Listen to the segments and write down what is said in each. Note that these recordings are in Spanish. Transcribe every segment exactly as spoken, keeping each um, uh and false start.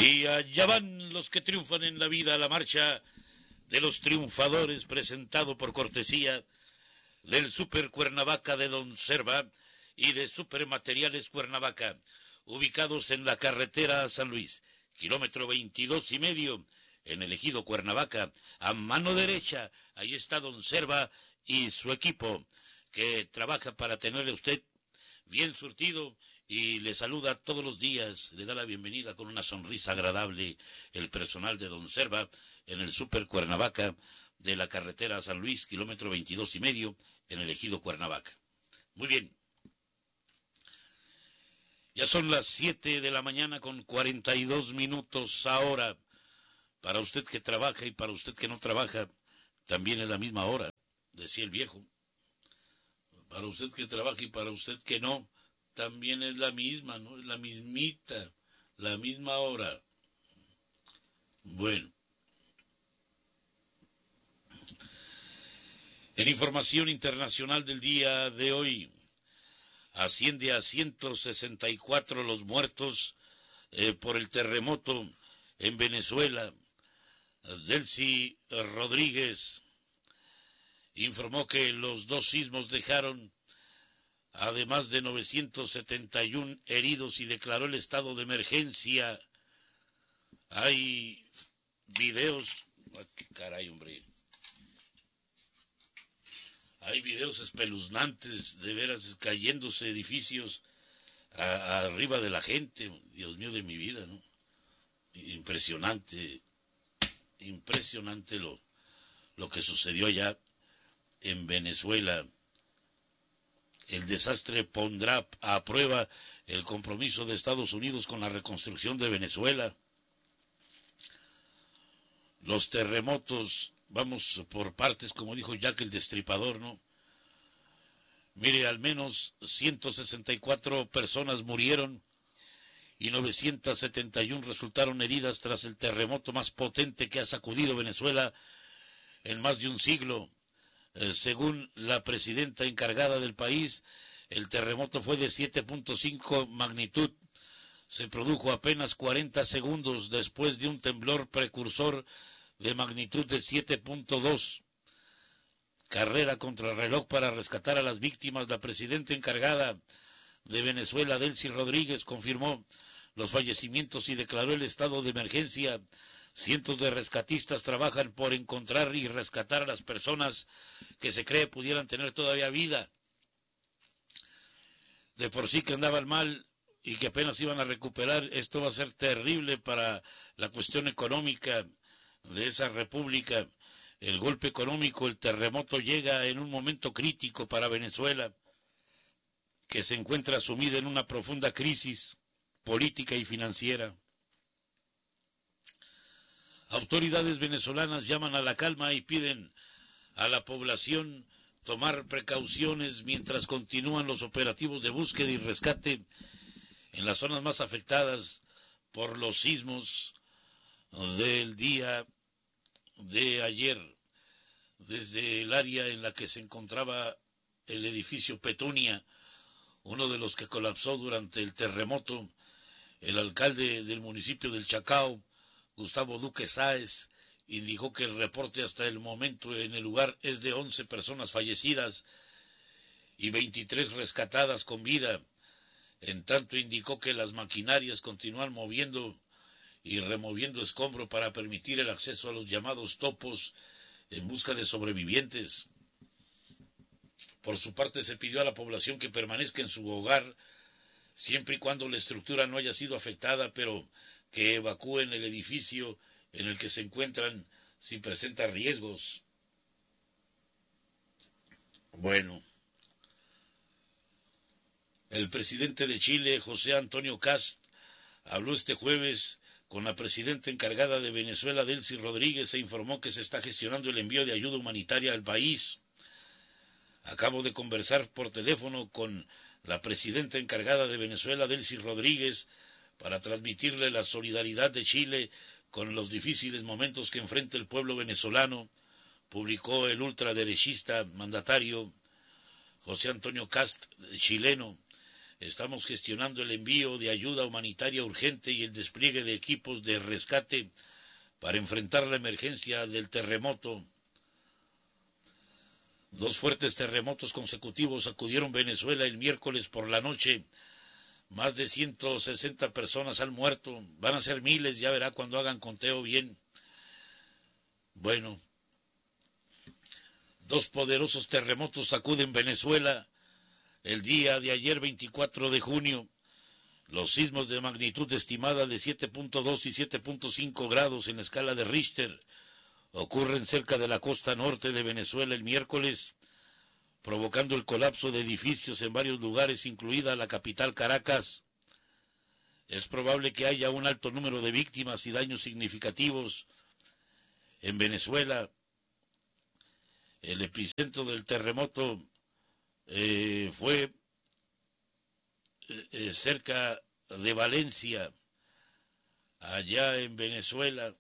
Y allá van los que triunfan en la vida, la marcha de los triunfadores, presentado por cortesía del Super Cuernavaca de Don Serva y de Super Materiales Cuernavaca, ubicados en la carretera a San Luis, kilómetro veintidós y medio, en el ejido Cuernavaca, a mano derecha. Ahí está Don Serva y su equipo, que trabaja para tenerle a usted bien surtido y le saluda todos los días, le da la bienvenida con una sonrisa agradable el personal de Don Serva en el Super Cuernavaca de la carretera a San Luis, kilómetro veintidós y medio, en el ejido Cuernavaca. Muy bien. Ya son las siete de la mañana con cuarenta y dos minutos ahora. Para usted que trabaja y para usted que no trabaja, también es la misma hora, decía el viejo. Para usted que trabaja y para usted que no, también es la misma, ¿no? Es la mismita, la misma hora. Bueno. En información internacional del día de hoy, asciende a ciento sesenta y cuatro los muertos eh, por el terremoto en Venezuela. Delcy Rodríguez informó que los dos sismos dejaron además de novecientos setenta y uno heridos y declaró el estado de emergencia. Hay videos, ah, qué caray, hombre. Hay videos espeluznantes, de veras, cayéndose edificios a, a arriba de la gente. Dios mío de mi vida, ¿no? Impresionante, impresionante lo, lo que sucedió allá en Venezuela. El desastre pondrá a prueba el compromiso de Estados Unidos con la reconstrucción de Venezuela. Los terremotos, vamos por partes, como dijo Jack el Destripador, ¿no? Mire, al menos ciento sesenta y cuatro personas murieron y novecientos setenta y uno resultaron heridas tras el terremoto más potente que ha sacudido Venezuela en más de un siglo. Eh, según la presidenta encargada del país, el terremoto fue de siete punto cinco magnitud. Se produjo apenas cuarenta segundos después de un temblor precursor de magnitud de siete punto dos. Carrera contra reloj para rescatar a las víctimas. La presidenta encargada de Venezuela, Delcy Rodríguez, confirmó los fallecimientos y declaró el estado de emergencia. Cientos de rescatistas trabajan por encontrar y rescatar a las personas que se cree pudieran tener todavía vida. De por sí que andaban mal y que apenas iban a recuperar. Esto va a ser terrible para la cuestión económica de esa república. El golpe económico, el terremoto llega en un momento crítico para Venezuela, que se encuentra sumida en una profunda crisis política y financiera. Autoridades venezolanas llaman a la calma y piden a la población tomar precauciones mientras continúan los operativos de búsqueda y rescate en las zonas más afectadas por los sismos del día de ayer. Desde el área en la que se encontraba el edificio Petunia, uno de los que colapsó durante el terremoto, el alcalde del municipio del Chacao, Gustavo Duque Sáez, indicó que el reporte hasta el momento en el lugar es de once personas fallecidas y veintitrés rescatadas con vida. En tanto indicó que las maquinarias continúan moviendo y removiendo escombro para permitir el acceso a los llamados topos en busca de sobrevivientes. Por su parte, se pidió a la población que permanezca en su hogar siempre y cuando la estructura no haya sido afectada, pero que evacúen el edificio en el que se encuentran si presenta riesgos. Bueno, el presidente de Chile, José Antonio Kast, habló este jueves con la presidenta encargada de Venezuela, Delcy Rodríguez, e informó que se está gestionando el envío de ayuda humanitaria al país. Acabo de conversar por teléfono con la presidenta encargada de Venezuela, Delcy Rodríguez, para transmitirle la solidaridad de Chile con los difíciles momentos que enfrenta el pueblo venezolano, publicó el ultraderechista mandatario José Antonio Kast, chileno. estamos gestionando el envío de ayuda humanitaria urgente y el despliegue de equipos de rescate para enfrentar la emergencia del terremoto. Dos fuertes terremotos consecutivos sacudieron Venezuela el miércoles por la noche. Más de ciento sesenta personas han muerto. Van a ser miles, ya verá cuando hagan conteo bien. Bueno, dos poderosos terremotos sacuden Venezuela el día de ayer, veinticuatro de junio. Los sismos de magnitud estimada de siete punto dos y siete punto cinco grados en la escala de Richter ocurren cerca de la costa norte de Venezuela el miércoles, provocando el colapso de edificios en varios lugares, incluida la capital Caracas. Es probable que haya un alto número de víctimas y daños significativos en Venezuela. El epicentro del terremoto eh, fue eh, cerca de Valencia, allá en Venezuela.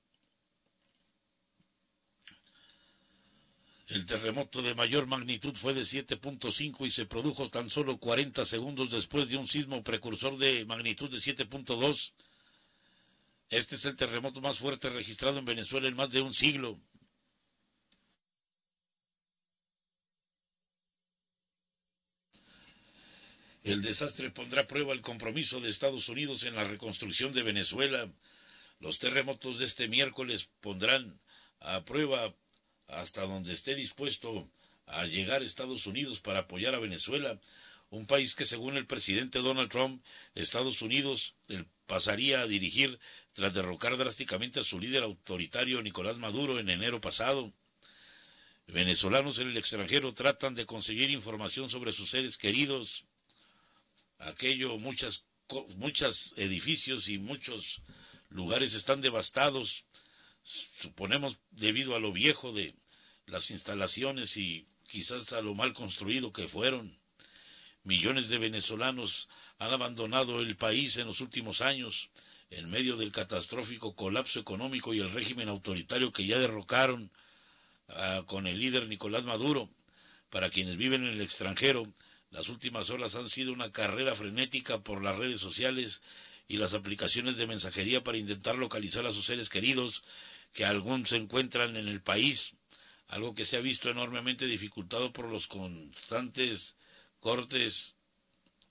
El terremoto de mayor magnitud fue de siete punto cinco y se produjo tan solo cuarenta segundos después de un sismo precursor de magnitud de siete punto dos. Este es el terremoto más fuerte registrado en Venezuela en más de un siglo. El desastre pondrá a prueba el compromiso de Estados Unidos en la reconstrucción de Venezuela. Los terremotos de este miércoles pondrán a prueba hasta donde esté dispuesto a llegar Estados Unidos para apoyar a Venezuela, un país que según el presidente Donald Trump, Estados Unidos pasaría a dirigir tras derrocar drásticamente a su líder autoritario Nicolás Maduro en enero pasado. Venezolanos en el extranjero tratan de conseguir información sobre sus seres queridos. Aquello, muchas, muchos edificios y muchos lugares están devastados, suponemos debido a lo viejo de las instalaciones y quizás a lo mal construido que fueron. Millones de venezolanos han abandonado el país en los últimos años en medio del catastrófico colapso económico y el régimen autoritario que ya derrocaron uh, con el líder Nicolás Maduro. Para quienes viven en el extranjero, las últimas horas han sido una carrera frenética por las redes sociales y las aplicaciones de mensajería para intentar localizar a sus seres queridos que aún se encuentran en el país, algo que se ha visto enormemente dificultado por los constantes cortes